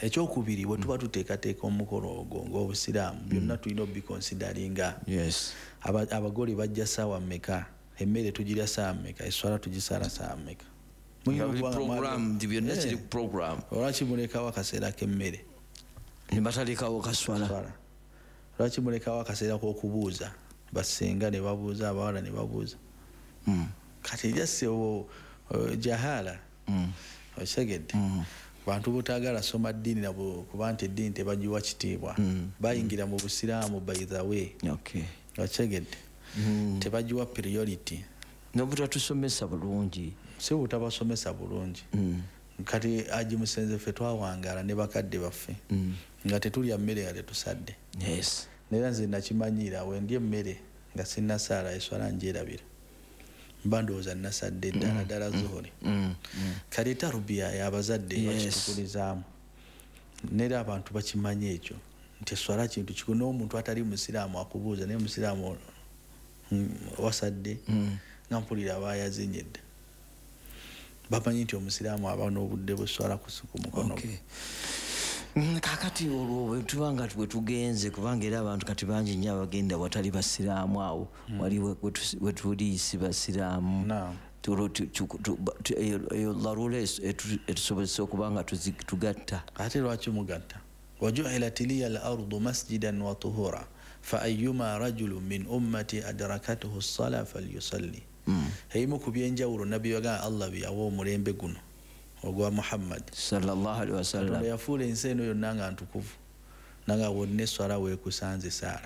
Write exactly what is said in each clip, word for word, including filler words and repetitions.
ekyokubiri bwe tuba tuteekateeka omukolo ogwo ng'obusiraamu byonna tulina obiconsideringa. Yes. Abagole bajja saawa mmeka, emmere tugirya saawa mmeka, eswala tugisala saawa mmeka. Program byonna kiri ku program. Lwaki mulekawo akaseera k'emmere ne batalekawo kaswala? Lwaki mulekawo akaseera k'okubuuza? Basenga ne babuuza, abawala ne babuuza. Kati jasse jahala osegedde bantu butagala soma ddiini nabo kuba nti eddiini tebagiwa kitiibwa. Bayingira mu busiraamu by the way. Okay. Osegedde tebagiwa priority. N'obutatusomesa bulungi. Si butabasomesa bulungi. Kati aji musenze ffe twawangala ne bakadde baffe nga tetulya mmere nga tetusadde. Yes. Nera nze nakimanyira wendye emmere nga sinnasaala eswala njerabira. Mbandooza nasadde ddala ddala zuhuri. Kati tarubiya y'abazadde bakitukulizaamu. Nera abantu bakimanye ekyo nti eswala kintu kikulu. N'omuntu atali musiraamu akubuuza naye musiraamu wasadde nga mpulira abayazinyedde. Bamanyi nti omusiraamu aba n'obudde bw'eswala ku mukono. Kakati olwo tubanga bwe tugenze kubanga era abantu kati bangi nnyo abagenda watali basiraamu awo wali we tuli si basiraamu. Eyo larula etusobozesa okuba nga tugatta. Ate lwaki mugatta? waju'ilat liya al-ardu masjidan wa tuhura fa ayyuma rajulun min ummati adrakathu as-sala falyusalli. Heimu kubyenjawulo nabbi yaga Allah byawo omulembe guno ogwa Muhammad sallallahu alaihi wasallam yafuula ensi eno yonna nga ntukuvu nanga wonna eswala weekusanze saala.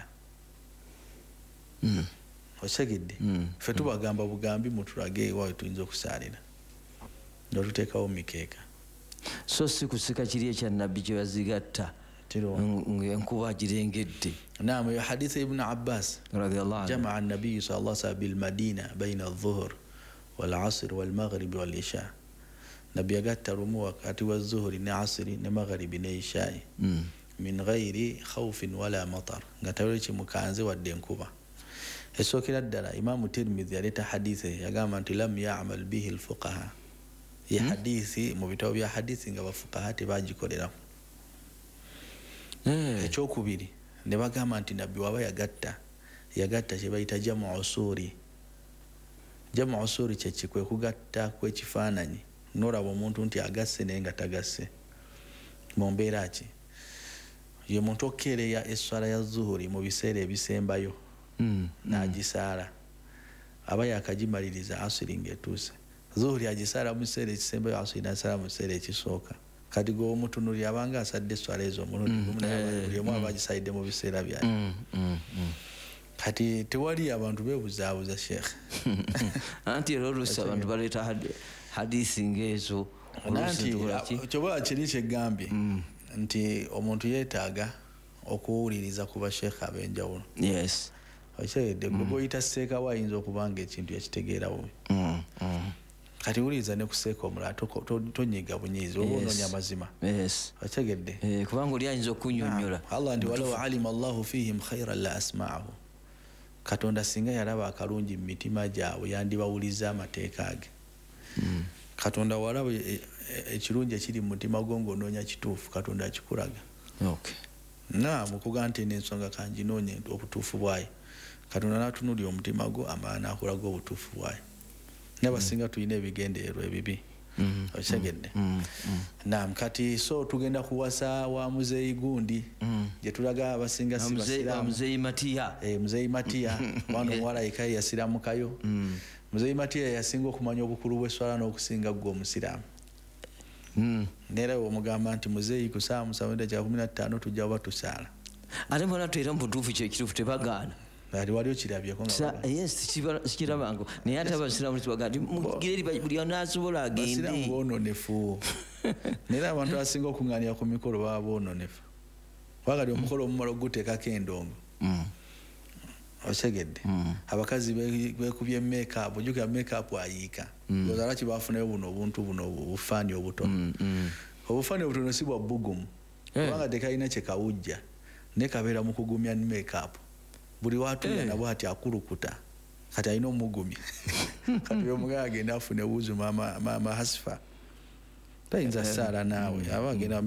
Osegedde ffe tubagamba bugambi mutulage ewawe tuyinza okusaalira nga tuteekawo mikeeka. So si kusika kiri ekya nabbi kye yazigatta enkuba girengedde. Naam, ya hadithi ibn Abbas radiyallahu anhu jamaa an-nabiy sallallahu alaihi wasallam bil Madina baina adh-dhuhr wal 'asr wal maghrib wal isha. Nabi yagatta rumu wakati wa zuhuri ne asri ne magharibi ne isha min ghairi khawfin wala matar, ngatawele kimukanze wadde enkuba. Esokera ddala Imam Tirmidhi yaleta hadithi yagamba nti lam ya'mal bihi al-fuqaha. Ya hadithi mu bitabo bya hadithi nga bafuqaha tebagikolera. Ekyokubiri ne bagamba nti nabbi waba yagatta yagatta kye bayita jamu usuri. Jamu usuri kye kikwe kugatta kw'ekifaananyi n'olaba omuntu nti agasse naye nga tagasse mu mbeera ki. Ye muntu okkeereya esswala ya zuhuri mu biseera ebisembayo n'agisaala aba yakagimaliriza asiri ng'etuuse. Zuhuri agisaala mu kiseera ekisembayo, asiri n'asaala mu kiseera ekisooka. Kati gwe omutunuli abanga asadde esswala ezo omulundi gumu naye omu aba agisalidde mu biseera byayo. Kati tewali abantu beebuzaabuza Sheikh. Anti era oluusi abantu baleeta hadithi ng'ezo kyoba kiri kyegambye nti omuntu yeetaaga okuwuliriza ku basheekh ab'enjawulo. Yes. Okyedde gwe goyita seeka ayinza okuba nga ekintu yakitegeera bubi. Kati wuliriza ne kuseeka omulala tonyiga bunyiizi oba onoonya amazima. Okyegedde kubanga oli ayinza okunnyonnyola. Allah nti walaw alima Allahu fihim khairan la asma'ahu. Katonda singa yalaba akalungi mu mitima gyabwe yandibawuliza amateeka ge. Katonda walaba ekirungi ekiri mu mutima gwo ng'onoonya kituufu, Katonda akikulaga. Okay. Na mukuga nti n'ensonga kanginoonya obutuufu bwayo. Katonda n'atunulira omutima gwo amala n'akulaga obutuufu bwayo. N'abasinga tulina ebigendererwa ebibi. Okyegedde. Naam, kati so tugenda kuwasa wa muzeeyi gundi gye tulaga abasinga si basiraamu. Muzeeyi Matiya. Eh, muzeeyi Matiya wano omuwala yekka yasiramukayo. Muzeeyi Matiya yasinga okumanya obukulu bw'eswala n'okusinga gwe omusiraamu. Nera omugamba nti muzeeyi ku ssaawa musanvu n'edakiika kumi na ttaano tujja kuba tusaala. Ate mbona tuera mu butuufu kye kituufu tebagaana. Ati wali okirabyeko nga yes kirabanga naye ate abasiraamu tebagaa nti mugire buli anaasobola agende. Abasiraamu boononefu. Nera abantu abasinga okuŋŋaanira ku mikolo baba boononefu. Wakati omukolo omumala oguteekako endongo. Okyegedde abakazi beekubye make-up, ojjukira make-up ayiika. Looza lwaki baafunayo buno obuntu buno obufaani obutono. Obufaani obutono si bwa bbugumu kubanga tekalina kye kawujja naye kabeera mu kugumya make-up. Buli watuula nabwo ati akulukuta kati alina omugumya. Kati omugala agenda afune buuzu maama Hasifa tayinza saala naawe aba agenda